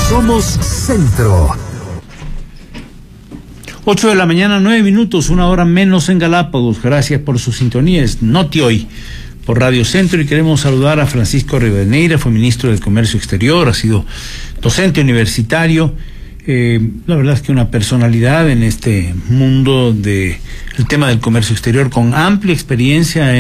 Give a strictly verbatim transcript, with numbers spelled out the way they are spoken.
Somos Centro. Ocho de la mañana, nueve minutos, una hora menos en Galápagos. Gracias por su sintonía. Es Noti Hoy por Radio Centro y queremos saludar a Francisco Rivadeneira, fue ministro del Comercio Exterior, ha sido docente universitario. Eh, la verdad es que una personalidad en este mundo de el tema del comercio exterior con amplia experiencia en